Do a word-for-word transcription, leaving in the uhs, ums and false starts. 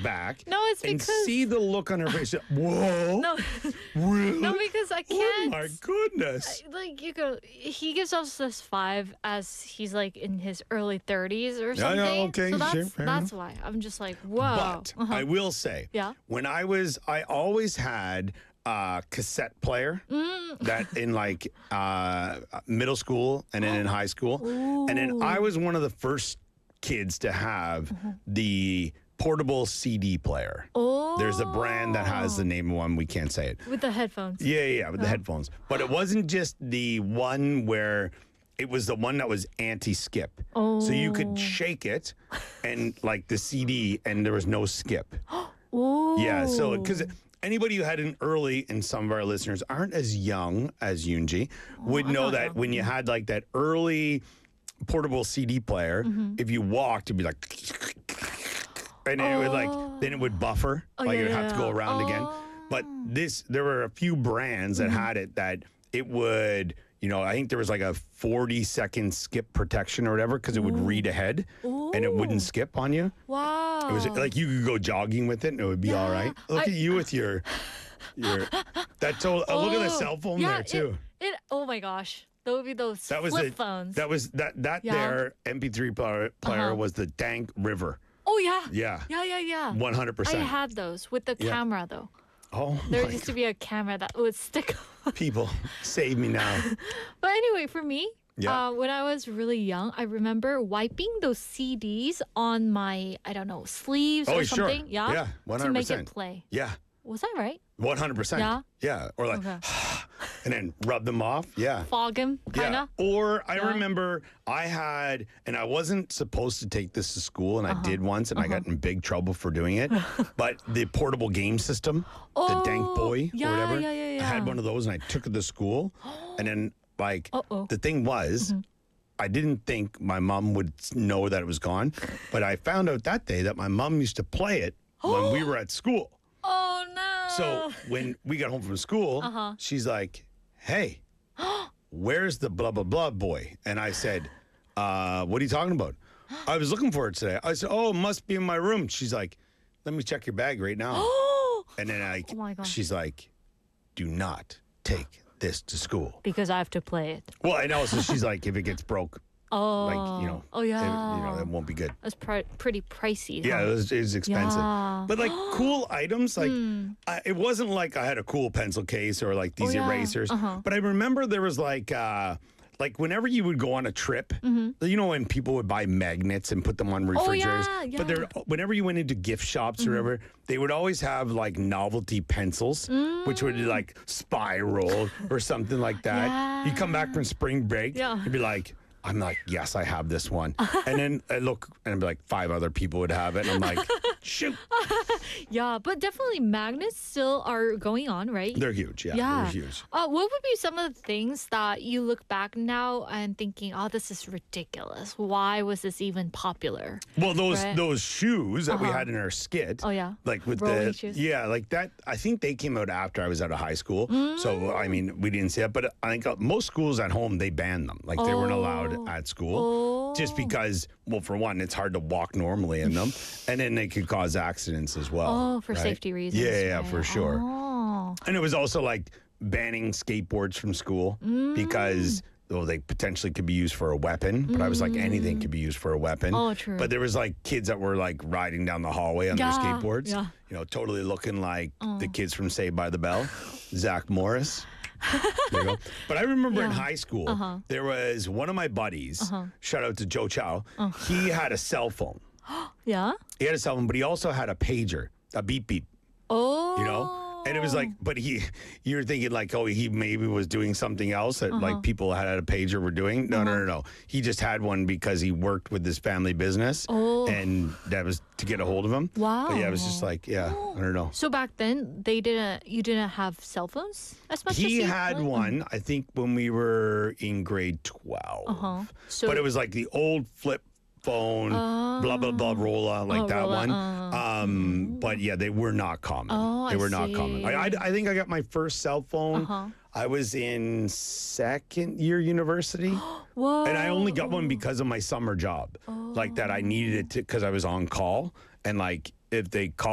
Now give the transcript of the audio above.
back No, it's and because- see the look on her face. Whoa. No, Really? no, because I Oh can't. my goodness. Like you go, he gives us this five as he's like in his early thirties or something. yeah, okay, so that's sure, fair that's why I'm just like, whoa. But Uh-huh. I will say, Yeah. when I was, I always had a cassette player Mm. that in like uh, middle school and then in high school. And then I was one of the first kids to have Mm-hmm. the portable C D player. Oh. There's a brand that has the name of one. We can't say it. With the headphones. Yeah, yeah, yeah, with the headphones. But it wasn't just the one where it was the one that was anti-skip. So you Oh. could shake it and like the C D and there was no skip. Oh. Yeah, so because anybody who had an early, and some of our listeners aren't as young as Yoonji, would I'm know not that young. when you had like that early portable C D player, Mm-hmm. if you walked, it'd be like, and then it would like, then it would buffer, like Oh, yeah, it would yeah, have to go yeah. around again. But this, there were a few brands that Mm-hmm. had it that it would. You know, I think there was like a forty second skip protection or whatever because it would read ahead and it wouldn't Ooh. skip on you. Wow. It was like you could go jogging with it and it would be all Yeah, right. Look I- at you with your your that total, uh, look at the Oh, cell phone yeah, there too. It, it. Oh my gosh. That would be those that was flip the phones. that was that that Yeah. there M P three player, player Uh-huh. was the Dank River. oh yeah. Yeah. Yeah, yeah, yeah. one hundred I percent. had those with the Yeah. camera though. Oh There my used to be a camera that would stick. people, save me now. But anyway, for me, Yeah. uh, when I was really young, I remember wiping those C Ds on my, I don't know, sleeves Oh, or sure. something. Yeah. Yeah, To make it one hundred percent. play. Yeah. Was that right? one hundred percent. Yeah? Yeah. Or like Okay. and then rub them off. Yeah. Fog him, kind of. Yeah. Or I Yeah. remember I had, and I wasn't supposed to take this to school, and Uh-huh. I did once, and I got in big trouble for doing it. But the portable game system, the Dank Oh, Boy yeah, or whatever, yeah, yeah, I had yeah. one of those, and I took it to school. And then, like, Uh-oh. the thing was, I didn't think my mom would know that it was gone, but I found out that day that my mom used to play it when we were at school. Oh no. So when we got home from school, Uh-huh. she's like, "Hey, where's the blah blah blah boy?" And I said, uh, "What are you talking about?" I was looking for it today. I said, "Oh, it must be in my room." She's like, "Let me check your bag right now." Oh, And then I, Oh my gosh. she's like, "Do not take this to school." because I have to play it. Well, and also she's like, "If it gets broke, Oh. like you know, Oh it- yeah. you know, that won't be good." That's pri- pretty pricey. Yeah, huh? it was, it was expensive. Yeah. But like cool items, like Hmm. I, it wasn't like I had a cool pencil case or like these Oh, yeah. erasers. Uh-huh. But I remember there was like, uh, like whenever you would go on a trip, you know, when people would buy magnets and put them on refrigerators. Mm-hmm. Oh, yeah, But there, whenever you went into gift shops or whatever, they would always have like novelty pencils, which would Mm. like spiral or something like that. You come back from spring break, Yeah. you'd be like, I'm like, yes, I have this one. And then I look, and I'd be like, five other people would have it. And I'm like, shoot. Yeah, but definitely magnets still are going on, right? They're huge. Yeah, Yeah. they're huge. Uh, what would be some of the things that you look back now and thinking, oh, this is ridiculous. Why was this even popular? Well, those Right. those shoes that we Uh-huh. had in our skit. Oh, yeah? Like with Rolling the shoes? yeah, like that. I think they came out after I was out of high school. So Mm. I mean, we didn't see it. But I think uh, most schools at home they banned them. Like they weren't allowed Oh. at school, just Oh. because. Well, for one, it's hard to walk normally in them, and then they could cause accidents as well. Oh, for right? safety reasons. Yeah, yeah, right? for sure. Oh. And it was also like banning skateboards from school Mm. because well, they potentially could be used for a weapon. But I was like, anything could be used for a weapon. Oh, true. But there was like kids that were like riding down the hallway on Yeah, their skateboards. yeah. You know, totally looking like the kids from Saved by the Bell, Zach Morris. There you go. But I remember in Yeah. high school, Uh-huh. there was one of my buddies, shout out to Joe Chow, Uh. he had a cell phone. Yeah? He had a cell phone, but he also had a pager, a beep beep. Oh. You know, and it was like, but he, you're thinking like, oh, he maybe was doing something else that like people had a pager were doing. No, no, no, no. He just had one because he worked with his family business, Oh. and that was to get a hold of him. Wow. But yeah, it was just like, yeah, I don't know. So back then, they didn't. You didn't have cell phones as much as He you had like? one, I think, when we were in grade twelve. Uh-huh. So But it was like the old flip phone, blah blah blah, Rolla, like Oh, that Rolla, one. uh. um, but yeah, they were not common. Oh, they I were not common. I, I, see. I think I got my first cell phone. Uh-huh. I was in second year university, Whoa. and I only got one because of my summer job, like that I needed it to because I was on call, and like if they called.